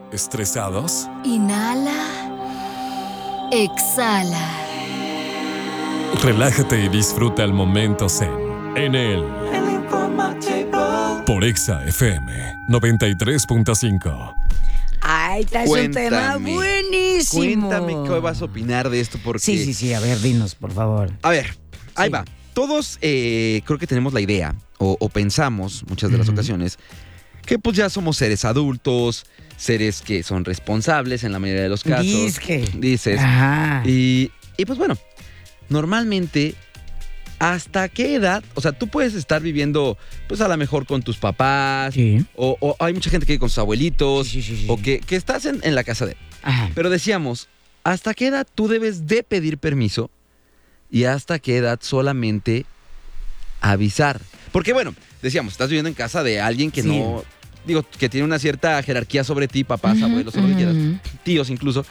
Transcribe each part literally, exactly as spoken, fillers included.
¿Estresados? Inhala. Exhala. Relájate y disfruta el momento zen en el por Exa F M noventa y tres punto cinco. Ay, está es un tema buenísimo. Cuéntame qué vas a opinar de esto porque... Sí, sí, sí, a ver, dinos, por favor. A ver, ahí Sí. va. Todos eh, creo que tenemos la idea, o, o pensamos muchas de las Ujú. ocasiones, que pues ya somos seres adultos, seres que son responsables en la mayoría de los casos. Disque. Dices. Ajá. Y, y pues bueno, normalmente, ¿hasta qué edad? O sea, tú puedes estar viviendo, pues a lo mejor con tus papás, Sí. o, o hay mucha gente que vive con sus abuelitos, Sí, sí, sí, sí. o que, que estás en, en la casa de él. Ajá. Pero decíamos, ¿hasta qué edad tú debes de pedir permiso? Y hasta qué edad solamente avisar. Porque bueno, decíamos, estás viviendo en casa de alguien que Sí. no... Digo, que tiene una cierta jerarquía sobre ti, papás, Ujú, abuelos, o lo que quieras, ujú. tíos incluso.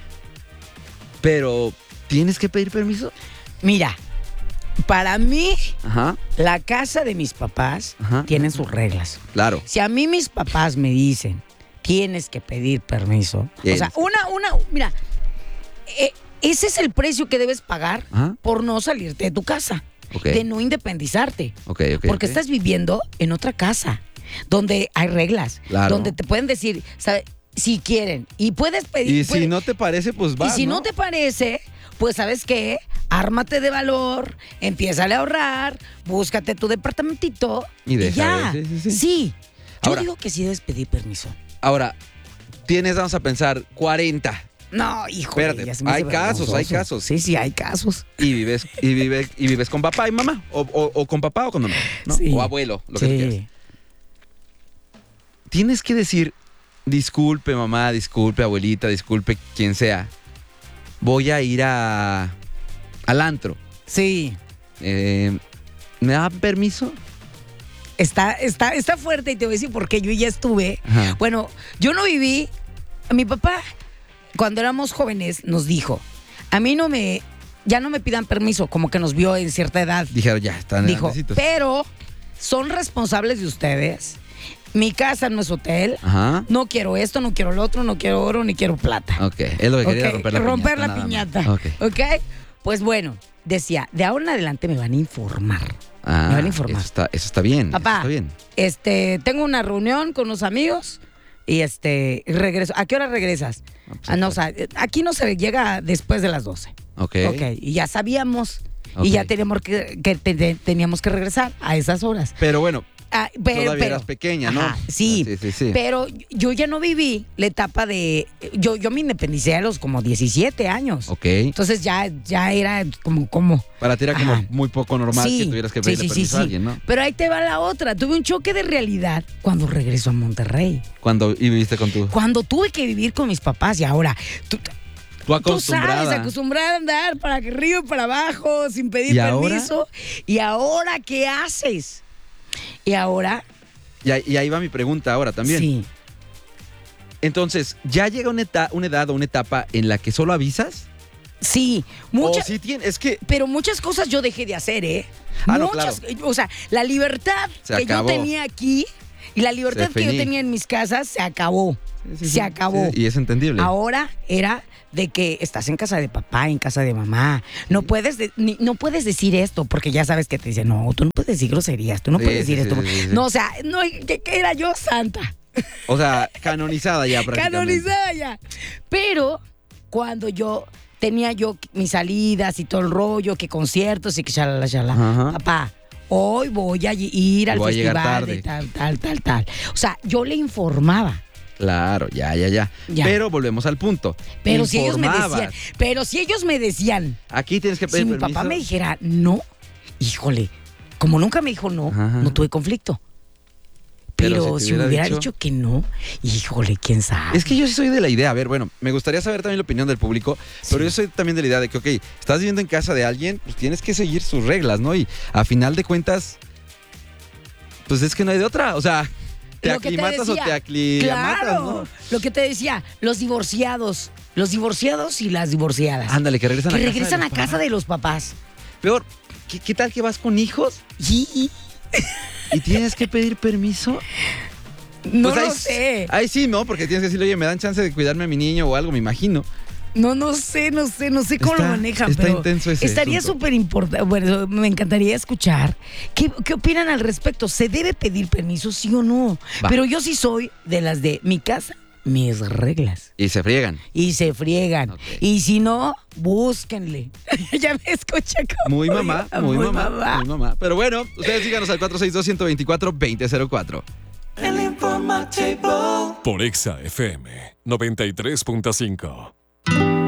Pero, ¿tienes que pedir permiso? Mira, para mí, Ajá, la casa de mis papás Ajá. tienen sus reglas. claro. Si a mí mis papás me dicen, tienes que pedir permiso. Tienes. O sea, una, una, mira, eh, ese es el precio que debes pagar Ajá. por no salirte de tu casa, Ok, de no independizarte. ok, ok. Porque ok. estás viviendo en otra casa, donde hay reglas, Claro. donde te pueden decir, ¿sabe? Si quieren, y puedes pedir. Y si puedes- no te parece, pues vas, y si no te parece, pues ¿sabes qué? Ármate de valor, empiézale a ahorrar, búscate tu departamentito Y y, deja ya. de- sí, sí, sí. Yo Ahora- digo que sí debes pedir permiso. Ahora, tienes, vamos a pensar, cuarenta. No, hijo. Espérate, hay casos, hay casos. Sí, sí, hay casos. Y vives, y vives, y vives con papá y mamá. O, o- o con papá o con mamá. ¿no? Sí. O abuelo, lo que tú quieras. Sí. Tienes que decir, disculpe mamá, disculpe abuelita, disculpe quien sea. Voy a ir a al antro. Sí. Eh, ¿Me da permiso? Está, está, está fuerte y te voy a decir por qué yo ya estuve. Ajá. Bueno, yo no viví. Mi papá, cuando éramos jóvenes, nos dijo: a mí no me. Ya no me pidan permiso, como que nos vio en cierta edad. Dijeron, ya, están Dijo, grandecitos. pero son responsables de ustedes. Mi casa no es hotel. Ajá. No quiero esto, no quiero lo otro, no quiero oro, ni quiero plata. Ok, es lo que quería, Ok, romper la romper piñata. la nada más. piñata. Ok. Ok. Pues bueno, decía, de ahora en adelante me van a informar. Ah, Me van a informar. Eso está, eso está bien. eso Papá, está bien. este, tengo una reunión con unos amigos y este, y regreso. ¿A qué hora regresas? Ah, pues, Ah, no, o sea, aquí no se llega después de las doce. Ok. Ok, y ya sabíamos. Ok. Y ya teníamos que, que te- te- teníamos que regresar a esas horas. Pero bueno, Ah, pero, todavía pero- eras pequeña, ¿no? Ajá, sí, Ah, sí, sí, sí. pero yo ya no viví la etapa de... Yo, yo me independicé a los como diecisiete años. Ok. Entonces ya, ya era como... como Para ti era como Ajá. muy poco normal Sí, que tuvieras que sí, pedirle sí, sí, permiso a sí. alguien, ¿no? Pero ahí te va la otra. Tuve un choque de realidad cuando regreso a Monterrey. Cuando y viviste con tu... Cuando tuve que vivir con mis papás y ahora... Tú, Tú tú acostumbrada. sabes, acostumbrada a andar para arriba y para abajo sin pedir ¿Y ahora? permiso. ¿Y ahora qué haces? Y ahora... Y ahí, y ahí va mi pregunta ahora también. Sí. Entonces, ¿ya llega una, eta- una edad o una etapa en la que solo avisas? Sí, O muchas... sí tiene, es que... Pero muchas cosas yo dejé de hacer, ¿eh? Ah, no, muchas, o sea, la libertad Se que acabó. yo tenía aquí y la libertad Se que yo finí. tenía en mis casas se acabó. Sí, sí, se sí, acabó. sí, y es entendible. Ahora era de que estás en casa de papá, en casa de mamá. No puedes, de- ni- no puedes decir esto porque ya sabes que te dicen, no, tú no puedes decir groserías, tú no Sí, puedes sí, decir sí, esto. sí, sí. No, o sea, no, que, que era yo santa. O sea, canonizada ya prácticamente. Canonizada ya. Pero cuando yo tenía yo mis salidas y todo el rollo, que conciertos y que shalala, shalala, Ajá. papá, hoy voy a ir al Voy a llegar festival tarde. de tal, tal, tal, tal. O sea, yo le informaba. Claro, ya, ya, ya, Ya. Pero volvemos al punto. Pero si ellos me Informabas. decían, pero si ellos me decían, Aquí tienes que si pedir mi permiso. papá me dijera no, híjole, como nunca me dijo no, Ajá. no tuve conflicto. Pero Pero, si te si, me hubiera hubiera dicho- dicho... que no, híjole, quién sabe. Es que yo sí soy de la idea, a ver, bueno, me gustaría saber también la opinión del público, pero yo soy también de la idea de que, ok, estás viviendo en casa de alguien, pues tienes que seguir sus reglas, ¿no? Y a final de cuentas, pues es que no hay de otra, o sea, te Lo que te aclimatas o decía, te aclimatas, Claro, ¿no? lo que te decía, los divorciados, los divorciados y las divorciadas. Ándale, que regresan que a casa. regresan de a los casa papás. de los papás. Peor, ¿qué, qué tal que vas con hijos Y y tienes que pedir permiso? No Pues lo ahí, sé. Ahí sí, ¿no? Porque tienes que decirle, oye, me dan chance de cuidarme a mi niño o algo, me imagino. No, no sé, no sé, no sé cómo Está- lo manejan, está pero intenso ese estaría asunto. súper importante. Bueno, me encantaría escuchar. ¿Qué, ¿Qué opinan al respecto? ¿Se debe pedir permiso, sí o no? Va. Pero yo sí soy de las de mi casa, mis reglas. Y se friegan. Y se friegan. Ok. Y si no, búsquenle. Ya me escucha como Muy mamá, yo, muy, mamá, muy mamá. Pero bueno, ustedes díganos al cuatro seis dos, uno dos cuatro, dos cero cero cuatro. Por Exa F M noventa y tres punto cinco.